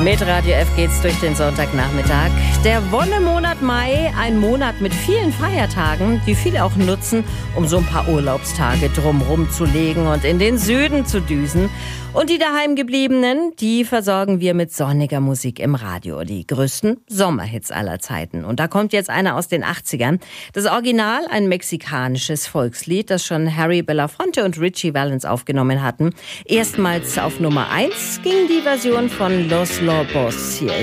Mit Radio F geht's durch den Sonntagnachmittag. Der Wonnemonat Mai, ein Monat mit vielen Feiertagen, die viele auch nutzen, um so ein paar Urlaubstage drumrum zu legen und in den Süden zu düsen. Und die daheimgebliebenen, die versorgen wir mit sonniger Musik im Radio. Die größten Sommerhits aller Zeiten. Und da kommt jetzt einer aus den 80ern. Das Original, ein mexikanisches Volkslied, das schon Harry Belafonte und Richie Valens aufgenommen hatten. Erstmals auf Nummer 1 ging die Version von Los Lobos. Hier